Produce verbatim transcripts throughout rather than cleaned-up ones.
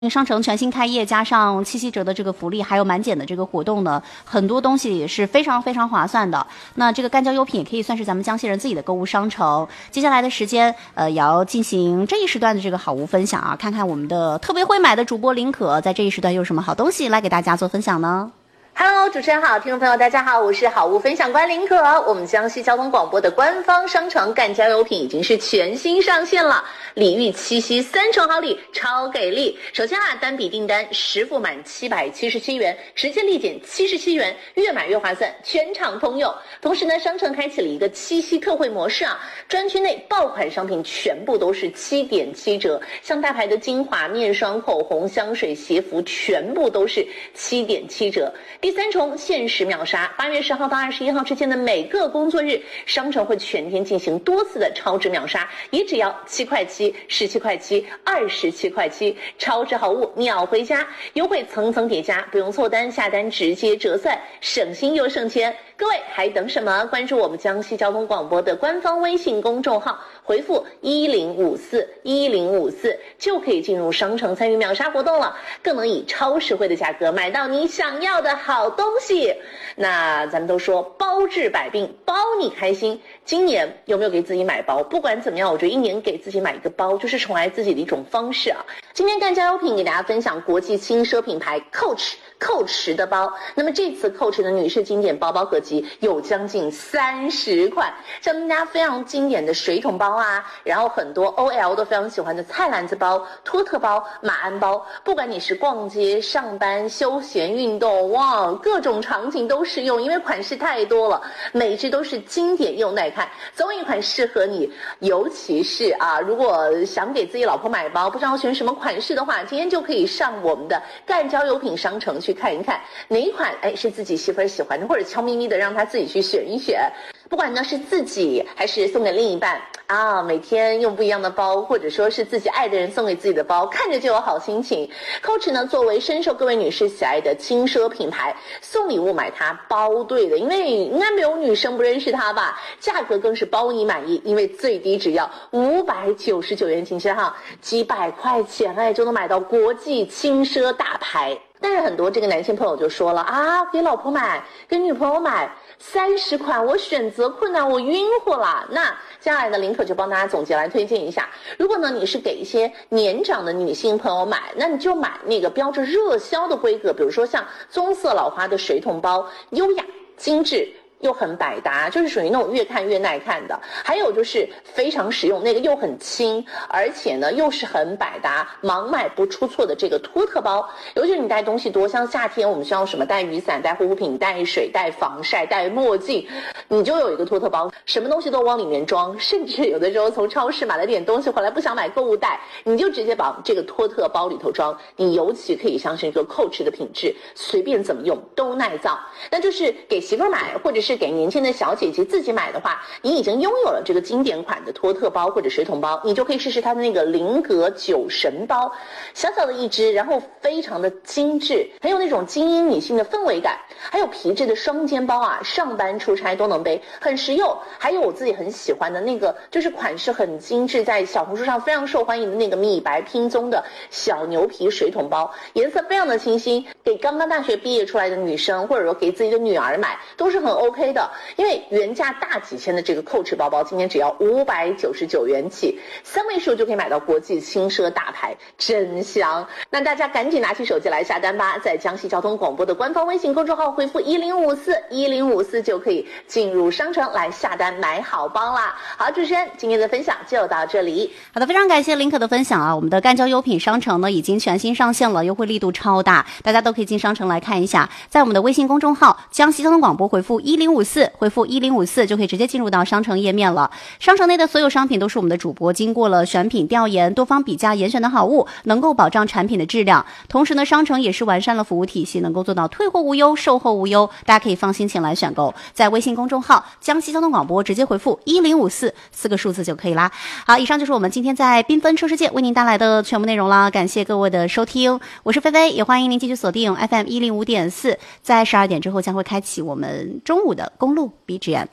商城全新开业，加上七七折的这个福利，还有满减的这个活动呢，很多东西也是非常非常划算的。那这个干胶优品也可以算是咱们江西人自己的购物商城。接下来的时间，呃，也要进行这一时段的这个好物分享啊，看看我们的特别会买的主播林可在这一时段有什么好东西来给大家做分享呢 ？Hello， 主持人好，听众朋友大家好，我是好物分享官林可。我们江西交通广播的官方商城干胶优品已经是全新上线了，礼遇七夕三重好礼，超给力！首先啊，单笔订单实付满七百七十七元，直接立减七十七元，越买越划算，全场通用。同时呢，商城开启了一个七夕特惠模式啊，专区内爆款商品全部都是七点七折，像大牌的精华、面霜、口红、香水、鞋服，全部都是七点七折。第三重限时秒杀，八月十号到二十一号之间的每个工作日，商城会全天进行多次的超值秒杀，也只要七块七、十七块七、二十七块七，超值好物秒回家，优惠层层叠加，不用凑单，下单直接折算，省心又省钱。各位还等什么？关注我们江西交通广播的官方微信公众号，回复一零五四一零五四就可以进入商城参与秒杀活动了，更能以超实惠的价格买到你想要的好东西。那咱们都说包治百病，包你开心。今年有没有给自己买包？不管怎么样，我觉得一年给自己买一个包，就是宠爱自己的一种方式啊。今天干胶优品给大家分享国际轻奢品牌 Coach Coach 的包。那么这次 Coach 的女士经典包包合集有将近三十款，像大家非常经典的水桶包啊，然后很多 O L 都非常喜欢的菜篮子包、托特包、马鞍包，不管你是逛街、上班、休闲、运动，哇，各种场景都适用，因为款式太多了，每只都是经典又耐看，总有一款适合你。尤其是啊，如果想给自己老婆买包，不知道选什么款式的话，今天就可以上我们的干胶优品商城去看一看哪一款哎是自己媳妇儿喜欢的，或者悄咪咪的让她自己去选一选。不管呢是自己还是送给另一半啊，每天用不一样的包，或者说是自己爱的人送给自己的包，看着就有好心情。Coach 呢作为深受各位女士喜爱的轻奢品牌，送礼物买它包对的，因为应该没有女生不认识它吧。价格更是包你满意，因为最低只要五百九十九元，请先哈，几百块钱哎就能买到国际轻奢大牌。但是很多这个男性朋友就说了啊，给老婆买，给女朋友买三十款，我选择困难，我晕乎了。那接下来呢，林可就帮大家总结来推荐一下。如果呢你是给一些年长的女性朋友买，那你就买那个标着热销的规格，比如说像棕色老花的水桶包，优雅精致又很百搭，就是属于那种越看越耐看的。还有就是非常实用，那个又很轻，而且呢又是很百搭，盲买不出错的这个托特包。尤其是你带东西多，像夏天我们需要什么带雨伞、带护肤品、带水、带防晒、带墨镜，你就有一个托特包，什么东西都往里面装。甚至有的时候从超市买了点东西回来，不想买购物袋，你就直接把这个托特包里头装。你尤其可以相信这个 Coach 的品质，随便怎么用都耐造。那就是给媳妇买，或者是是给年轻的小姐姐自己买的话，你已经拥有了这个经典款的托特包或者水桶包，你就可以试试它的那个菱格酒神包，小小的一只，然后非常的精致，很有那种精英女性的氛围感。还有皮质的双肩包啊，上班出差都能背，很实用。还有我自己很喜欢的那个，就是款式很精致，在小红书上非常受欢迎的那个米白拼棕的小牛皮水桶包，颜色非常的清新，给刚刚大学毕业出来的女生，或者说给自己的女儿买都是很 OK 的。因为原价大几千的这个 Coach 包包，今天只要五百九十九元起，三位数就可以买到国际轻奢大牌，真香。那大家赶紧拿起手机来下单吧，在江西交通广播的官方微信公众号回复一零五四一零五四就可以进入商城来下单买好包啦。好，主持人今天的分享就到这里。 好的，非常感谢林可的分享啊！我们的干胶优品商城呢已经全新上线了，优惠力度超大，大家都可以进商城来看一下。在我们的微信公众号江西交通广播回复一零五四，回复一零五四就可以直接进入到商城页面了。商城内的所有商品都是我们的主播经过了选品调研、多方比价严选的好物，能够保障产品的质量。同时呢，商城也是完善了服务体系，能够做到退货无忧、售后无忧，大家可以放心前来选购。在微信公众号江西交通广播直接回复一零五四四个数字就可以啦。好，以上就是我们今天在缤纷车世界为您带来的全部内容啦，感谢各位的收听，我是菲菲，也欢迎您继续锁定 F M 一零五点四，在十二点之后将会开启我们中午的公路 B G M。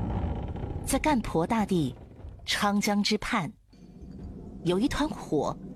在干婆大地长江之畔，有一团火